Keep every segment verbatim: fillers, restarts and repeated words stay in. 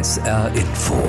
S R Info.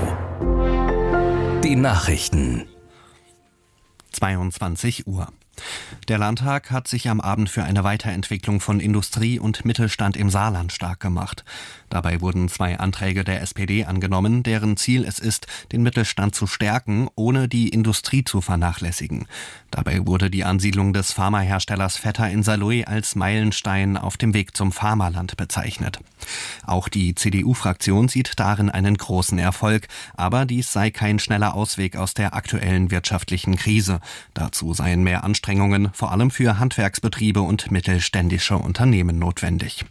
Die Nachrichten. zweiundzwanzig Uhr. Der Landtag hat sich am Abend für eine Weiterentwicklung von Industrie und Mittelstand im Saarland stark gemacht. Dabei wurden zwei Anträge der S P D angenommen, deren Ziel es ist, den Mittelstand zu stärken, ohne die Industrie zu vernachlässigen. Dabei wurde die Ansiedlung des Pharmaherstellers Vetter in Saarlouis als Meilenstein auf dem Weg zum Pharmaland bezeichnet. Auch die C D U-Fraktion sieht darin einen großen Erfolg, aber dies sei kein schneller Ausweg aus der aktuellen wirtschaftlichen Krise. Dazu seien mehr Anstrengungen, vor allem für Handwerksbetriebe und mittelständische Unternehmen notwendig.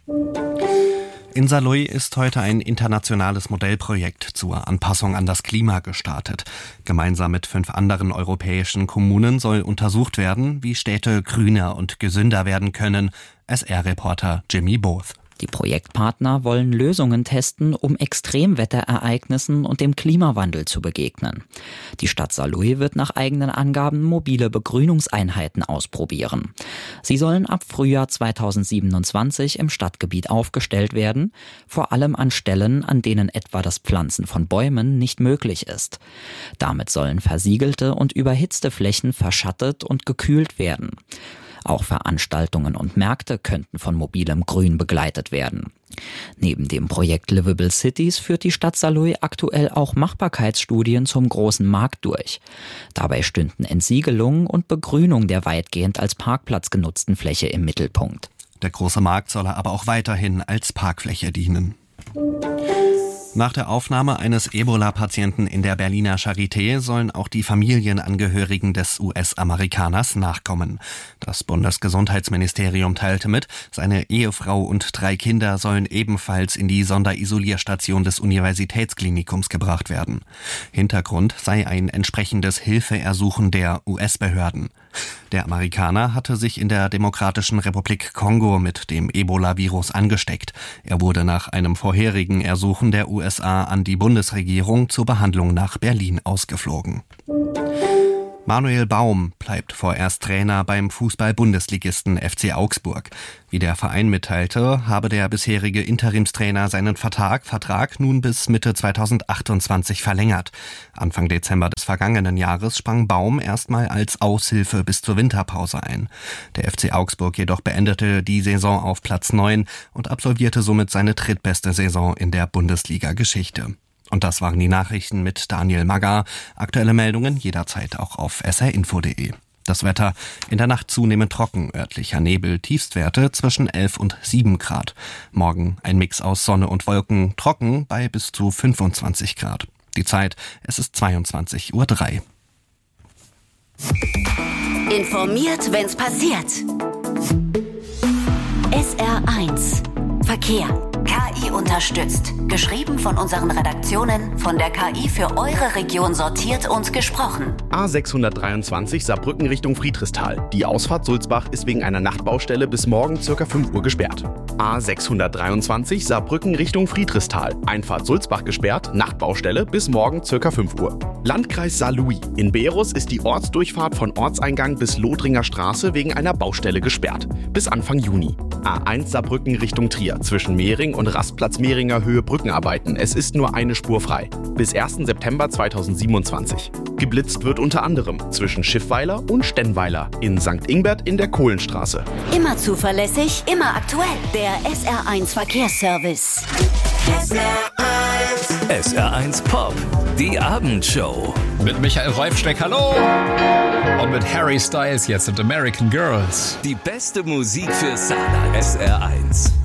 In Saarlouis ist heute ein internationales Modellprojekt zur Anpassung an das Klima gestartet. Gemeinsam mit fünf anderen europäischen Kommunen soll untersucht werden, wie Städte grüner und gesünder werden können. S R-Reporter Jimmy Both. Die Projektpartner wollen Lösungen testen, um Extremwetterereignissen und dem Klimawandel zu begegnen. Die Stadt Saarlouis wird nach eigenen Angaben mobile Begrünungseinheiten ausprobieren. Sie sollen ab Frühjahr zweitausendsiebenundzwanzig im Stadtgebiet aufgestellt werden, vor allem an Stellen, an denen etwa das Pflanzen von Bäumen nicht möglich ist. Damit sollen versiegelte und überhitzte Flächen verschattet und gekühlt werden. Auch Veranstaltungen und Märkte könnten von mobilem Grün begleitet werden. Neben dem Projekt Livable Cities führt die Stadt Saarlouis aktuell auch Machbarkeitsstudien zum großen Markt durch. Dabei stünden Entsiegelung und Begrünung der weitgehend als Parkplatz genutzten Fläche im Mittelpunkt. Der große Markt solle aber auch weiterhin als Parkfläche dienen. Nach der Aufnahme eines Ebola-Patienten in der Berliner Charité sollen auch die Familienangehörigen des U S-Amerikaners nachkommen. Das Bundesgesundheitsministerium teilte mit, seine Ehefrau und drei Kinder sollen ebenfalls in die Sonderisolierstation des Universitätsklinikums gebracht werden. Hintergrund sei ein entsprechendes Hilfeersuchen der U S-Behörden. Der Amerikaner hatte sich in der Demokratischen Republik Kongo mit dem Ebola-Virus angesteckt. Er wurde nach einem vorherigen Ersuchen der U S A an die Bundesregierung zur Behandlung nach Berlin ausgeflogen. Manuel Baum bleibt vorerst Trainer beim Fußball-Bundesligisten F C Augsburg. Wie der Verein mitteilte, habe der bisherige Interimstrainer seinen Vertrag, Vertrag nun bis Mitte zweitausendachtundzwanzig verlängert. Anfang Dezember des vergangenen Jahres sprang Baum erstmal als Aushilfe bis zur Winterpause ein. Der F C Augsburg jedoch beendete die Saison auf Platz neun und absolvierte somit seine drittbeste Saison in der Bundesliga-Geschichte. Und das waren die Nachrichten mit Daniel Magger. Aktuelle Meldungen jederzeit auch auf s r info punkt d e. Das Wetter: in der Nacht zunehmend trocken, örtlicher Nebel, Tiefstwerte zwischen elf und sieben Grad. Morgen ein Mix aus Sonne und Wolken, trocken bei bis zu fünfundzwanzig Grad. Die Zeit: es ist zweiundzwanzig Uhr drei. Informiert, wenn's passiert. S R eins Verkehr. K I unterstützt. Geschrieben von unseren Redaktionen, von der K I für eure Region sortiert und gesprochen. A sechshundertdreiundzwanzig Saarbrücken Richtung Friedrichsthal. Die Ausfahrt Sulzbach ist wegen einer Nachtbaustelle bis morgen ca. fünf Uhr gesperrt. A sechshundertdreiundzwanzig Saarbrücken Richtung Friedrichsthal. Einfahrt Sulzbach gesperrt, Nachtbaustelle bis morgen ca. fünf Uhr. Landkreis Saarlouis. In Beerus ist die Ortsdurchfahrt von Ortseingang bis Lothringer Straße wegen einer Baustelle gesperrt. Bis Anfang Juni. A eins Saarbrücken Richtung Trier. Zwischen Mehring und Rastplatz Mehringer Höhe Brückenarbeiten. Es ist nur eine Spur frei. Bis ersten September zweitausendsiebenundzwanzig. Geblitzt wird unter anderem zwischen Schiffweiler und Stennweiler in Sankt Ingbert in der Kohlenstraße. Immer zuverlässig, immer aktuell. Der S R eins Verkehrsservice. S R eins. S R eins Pop. Die Abendshow. Mit Michael Reifsteck, hallo! Und mit Harry Styles jetzt und American Girls. Die beste Musik für Saarland. S R eins.